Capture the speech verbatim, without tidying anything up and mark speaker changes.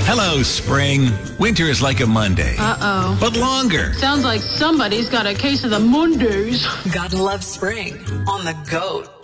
Speaker 1: Hello, spring. Winter is like a Monday.
Speaker 2: Uh-oh.
Speaker 1: But longer.
Speaker 2: Sounds like somebody's got a case of the Mondays.
Speaker 3: Gotta love spring on the GOAT.